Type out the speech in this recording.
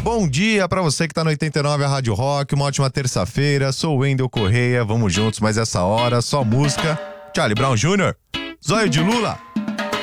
bom dia pra você que tá no 89 a Rádio Rock, uma ótima terça-feira, sou o Wendel Correia, vamos juntos mais essa hora, só música. Charlie Brown Jr., Zóio de Lula.